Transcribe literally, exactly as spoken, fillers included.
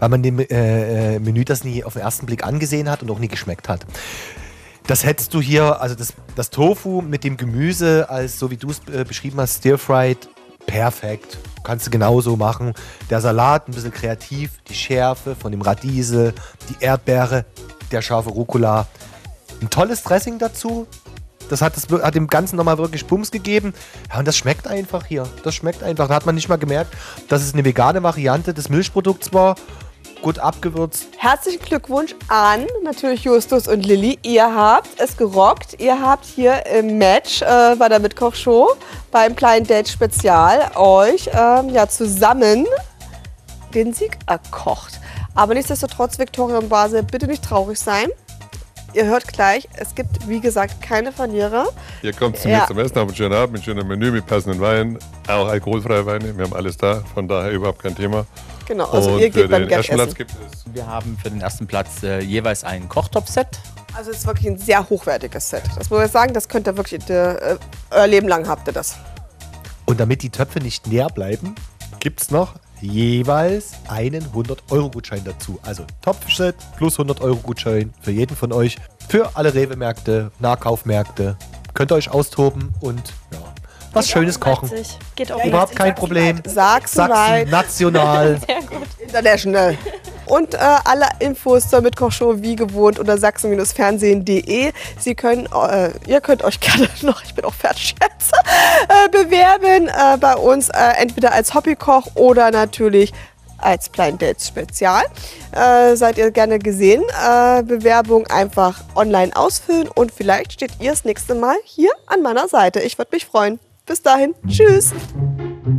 weil man dem äh, Menü das nie auf den ersten Blick angesehen hat und auch nie geschmeckt hat. Das hättest du hier, also das, das Tofu mit dem Gemüse, als so wie du es äh, beschrieben hast, stir-fried, perfekt. Kannst du genauso machen. Der Salat, ein bisschen kreativ, die Schärfe von dem Radiesel, die Erdbeere, der scharfe Rucola. Ein tolles Dressing dazu. Das hat, das hat dem Ganzen nochmal wirklich Bums gegeben. Ja, und das schmeckt einfach hier. Das schmeckt einfach. Da hat man nicht mal gemerkt, dass es eine vegane Variante des Milchprodukts war. Gut abgewürzt. Herzlichen Glückwunsch an natürlich Justus und Lilly. Ihr habt es gerockt. Ihr habt hier im Match äh, bei der Mitkochshow beim Blind Date Spezial euch ähm, ja, zusammen den Sieg erkocht. Aber nichtsdestotrotz, Viktoria und Basel, bitte nicht traurig sein. Ihr hört gleich, es gibt, wie gesagt, keine Verlierer. Ihr kommt zu Ja. mir zum Essen, haben einen schönen Abend, mit schönem Menü, mit passenden Weinen, auch alkoholfreie Weine. Wir haben alles da, von daher überhaupt kein Thema. Genau, also Und ihr geht für beim den Gag ersten essen. Platz gibt es Wir haben für den ersten Platz äh, jeweils ein Kochtopfset. Also es ist wirklich ein sehr hochwertiges Set. Das muss ich sagen, das könnt ihr wirklich, äh, euer Leben lang habt ihr das. Und damit die Töpfe nicht leer bleiben, gibt es noch jeweils einen hundert-Euro-Gutschein dazu. Also Topfset plus hundert-Euro-Gutschein für jeden von euch. Für alle Rewe-Märkte, Nahkaufmärkte. Könnt ihr euch austoben und ja, was Schönes kochen. Geht auch Überhaupt kein Problem. Sachsen-weit. Sachsen, national. Sehr gut. International. Und äh, alle Infos zur Mittwochshow wie gewohnt unter sachsen Fernsehen punkt de. Sie können, äh, ihr könnt euch gerne noch, ich bin auch fertig jetzt, äh, bewerben äh, bei uns, äh, entweder als Hobbykoch oder natürlich als Blind Dates Spezial. Äh, seid ihr gerne gesehen. Äh, Bewerbung einfach online ausfüllen und vielleicht steht ihr das nächste Mal hier an meiner Seite. Ich würde mich freuen. Bis dahin. Tschüss.